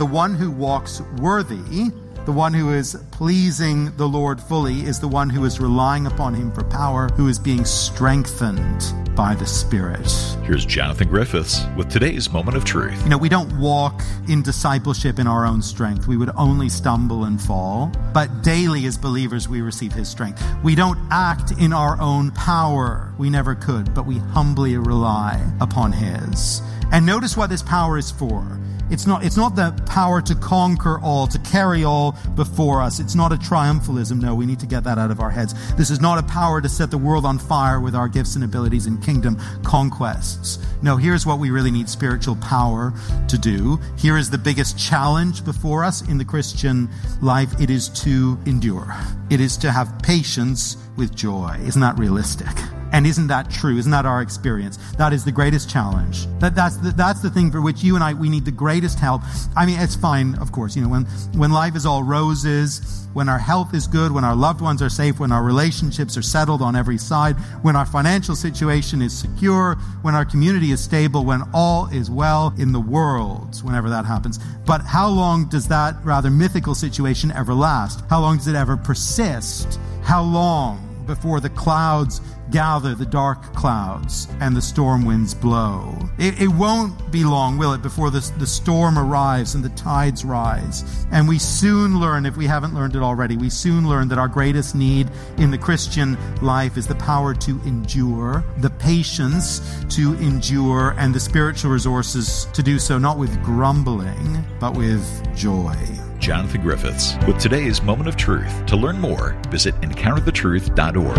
the one who walks worthy, the one who is pleasing the Lord fully, is the one who is relying upon him for power, who is being strengthened by the Spirit. Here's Jonathan Griffiths with today's Moment of Truth. We don't walk in discipleship in our own strength. We would only stumble and fall. But daily as believers, we receive his strength. We don't act in our own power. We never could, but we humbly rely upon his. And notice what this power is for. It's not the power to conquer all, to carry all before us. It's not a triumphalism. No, we need to get that out of our heads. This is not a power to set the world on fire with our gifts and abilities and kingdom conquests. No, here's what we really need spiritual power to do. Here is the biggest challenge before us in the Christian life. It is to endure. It is to have patience with joy. Isn't that realistic? And isn't that true? Isn't that our experience? That is the greatest challenge. That's the thing for which you and I, we need the greatest help. I mean, it's fine, of course, when life is all roses, when our health is good, when our loved ones are safe, when our relationships are settled on every side, when our financial situation is secure, when our community is stable, when all is well in the world, whenever that happens. But how long does that rather mythical situation ever last? How long does it ever persist? How long before the clouds gather, the dark clouds, and the storm winds blow? It won't be long, will it, before the storm arrives and the tides rise. And we soon learn, if we haven't learned it already, we soon learn that our greatest need in the Christian life is the power to endure, the patience to endure, and the spiritual resources to do so, not with grumbling, but with joy. Jonathan Griffiths with today's Moment of Truth. To learn more, visit encounterthetruth.org.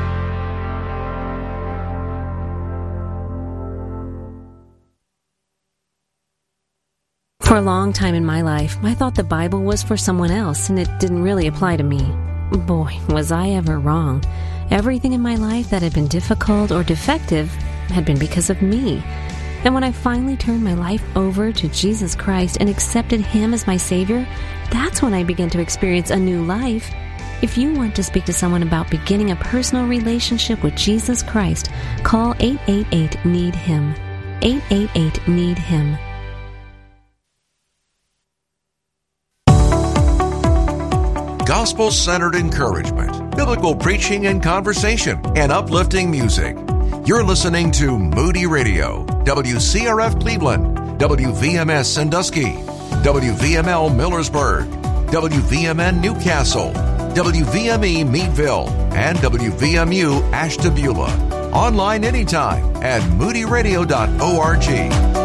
For a long time in my life, I thought the Bible was for someone else, and it didn't really apply to me. Boy, was I ever wrong. Everything in my life that had been difficult or defective had been because of me. And when I finally turned my life over to Jesus Christ and accepted him as my Savior, that's when I began to experience a new life. If you want to speak to someone about beginning a personal relationship with Jesus Christ, call 888-NEED-HIM. 888-NEED-HIM. Gospel-centered encouragement, biblical preaching and conversation, and uplifting music. You're listening to Moody Radio, WCRF Cleveland, WVMS Sandusky, WVML Millersburg, WVMN Newcastle, WVME Meadville, and WVMU Ashtabula. Online anytime at moodyradio.org.